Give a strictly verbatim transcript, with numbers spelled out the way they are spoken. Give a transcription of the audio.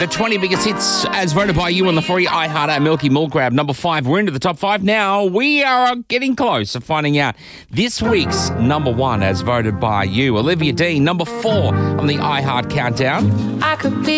The twenty biggest hits as voted by you on the free iHeart app, Milky Milk Grab. Number five, we're into the top five now. We are getting close to finding out this week's number one as voted by you. Olivia Dean, number four on the iHeart Countdown. I could be